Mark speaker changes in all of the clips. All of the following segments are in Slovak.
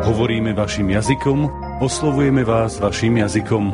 Speaker 1: Hovoríme vašim jazykom, oslovujeme vás vašim jazykom.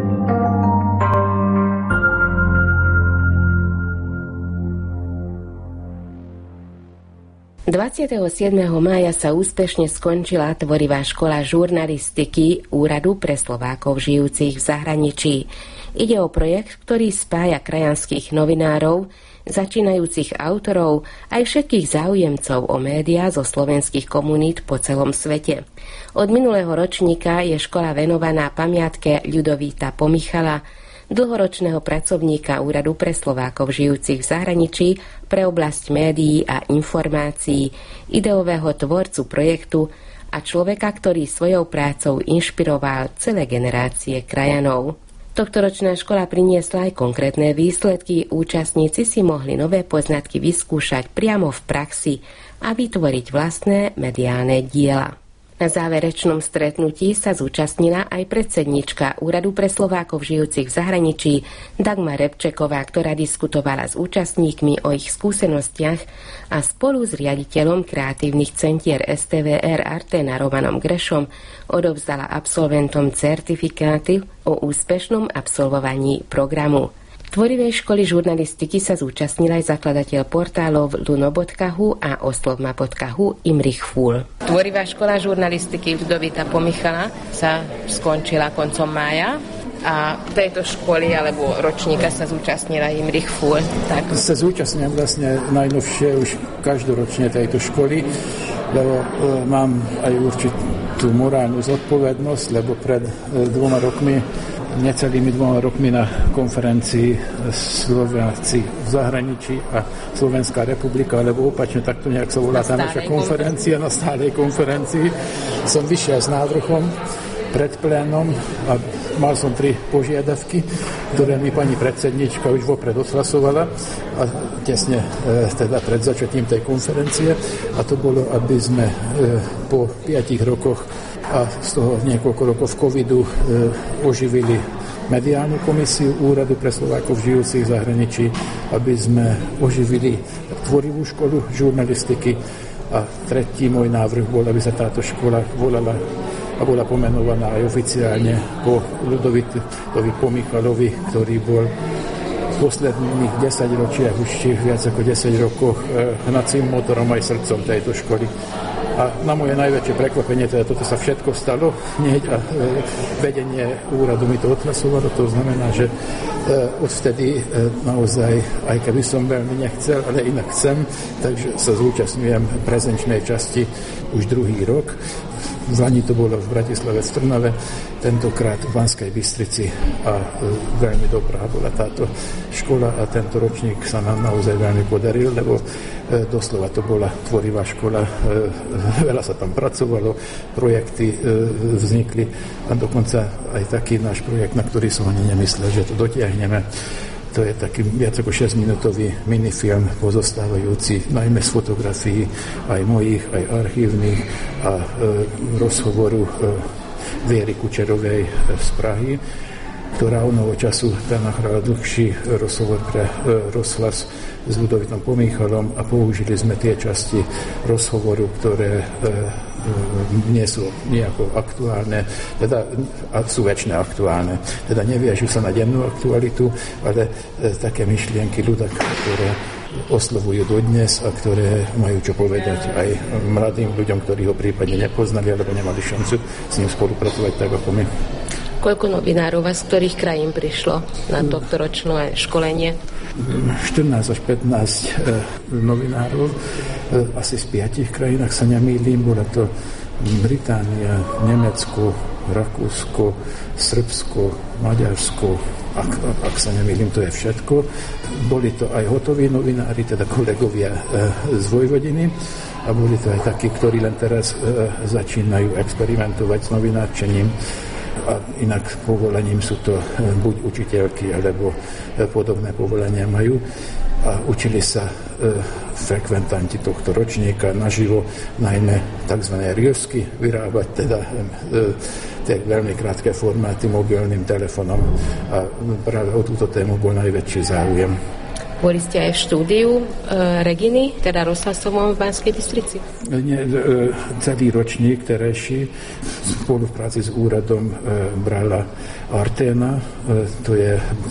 Speaker 2: ...27. mája sa úspešne skončila tvorivá škola žurnalistiky Úradu pre Slovákov žijúcich v zahraničí. Ide o projekt, ktorý spája krajanských novinárov, začínajúcich autorov aj všetkých záujemcov o médiá zo slovenských komunít po celom svete. Od minulého ročníka je škola venovaná pamiatke Ľudovíta Pomichala, dlhoročného pracovníka Úradu pre Slovákov žijúcich v zahraničí pre oblasť médií a informácií, ideového tvorcu projektu a človeka, ktorý svojou prácou inšpiroval celé generácie krajanov. Tohtoročná škola priniesla aj konkrétne výsledky. Účastníci si mohli nové poznatky vyskúšať priamo v praxi a vytvoriť vlastné mediálne diela. Na záverečnom stretnutí sa zúčastnila aj predsednička Úradu pre Slovákov žijúcich v zahraničí Dagmar Repčeková, ktorá diskutovala s účastníkmi o ich skúsenostiach a spolu s riaditeľom kreatívnych centier STVR Arténa Romanom Grešom odovzdala absolventom certifikáty o úspešnom absolvovaní programu. Tvorivej školy žurnalistiky sa zúčastnil aj zakladateľ portálov luno.hu a oslovma.hu Imrich Fúl. Tvorivá škola žurnalistiky Ľudovíta Pomichala sa skončila koncom mája a tejto školy alebo ročníka sa zúčastnila Imrich Fúl. Tak.
Speaker 3: Sa zúčastňujem vlastne najnovšie už každoročne tejto školy, lebo mám aj určitú morálnu zodpovednosť, lebo pred necelými 2 rokmi na konferencii Slováci v zahraničí a Slovenská republika, alebo opačne, takto nejak sa volá tá naša konferencia, na stálej konferencii, som vyšiel s návrhom pred plénom a mal som 3 požiadavky, ktoré mi pani predsednička už vopred odhlasovala a tesne teda pred začatím tej konferencie, a to bolo, aby sme po 5 rokoch a z toho niekoľko rokov covidu oživili mediálnu komisiu Úradu pre Slovákov žijúcich v zahraničí, aby sme oživili tvorivú školu žurnalistiky, a tretí môj návrh bol, aby sa táto škola volala a bola pomenovaná aj oficiálne po Ľudovítovi Pomichalovi, ktorý bol v posledných 10 ročiach, už viac ako 10 rokoch, hnacím motorom aj srdcom tejto školy. A na moje najväčšie prekvapenie, teda toto sa všetko stalo hneď a vedenie úradu mi to odhlasovalo. To znamená, že odvtedy naozaj, aj keby som veľmi nechcel, ale inak chcem, takže sa zúčastňujem prezenčnej časti už druhý rok. Zlani to bolo v Bratislave, v Trnave, tentokrát v Banskej Bystrici, a veľmi dobrá bola táto škola a tento ročník sa nám naozaj veľmi podaril, lebo doslova to bola tvorivá škola, veľa sa tam pracovalo, projekty vznikli a dokonca aj taký náš projekt, na ktorý som ani nemyslel, že to dotiahneme. To je taký viac ako 6-minútový minifilm pozostávajúci najmä z fotografií aj mojich, aj archívnych a rozhovoru Viery Kučerovej z Prahy, ktorá onoho času nahrala dlhší rozhovor pre rozhlas s Ľudovítom Pomichalom a použili sme tie časti rozhovoru, ktoré nie sú nejako aktuálne, teda sú väčšine aktuálne. Teda neviažú sa na dennú aktualitu, ale také myšlienky ľudáka, ktoré oslovujú dodnes a ktoré majú čo povedať aj mladým ľuďom, ktorí ho prípadne nepoznali alebo nemali šancu s ním spolupracovať tak ako my.
Speaker 2: Koľko novinárov z ktorých krajín prišlo na tohtoročné školenie?
Speaker 3: 14 až 15 novinárov, asi z 5 krajinách sa nemýlim. Bola to Británia, Nemecko, Rakúsko, Srbsko, Maďarsko, ak sa nemýlim, to je všetko. Boli to aj hotoví novinári, teda kolegovia z Vojvodiny, a boli to aj takí, ktorí len teraz začínajú experimentovať s novinárčením. A inak povolaním sú to buď učiteľky, alebo podobné povolania majú. A učili sa frekventanti tohto ročníka naživo, najmä tzv. Riosky vyrábať, teda tie veľmi krátke formáty mobilným telefónom. A práve o túto tému bol najväčší záujem.
Speaker 2: Boli ste aj v štúdiu Reginy, teda rozhlasovom v Banskej Bystrici?
Speaker 3: Nie, celý ročník terajší v spolupráci s úradom brala Arténa, to je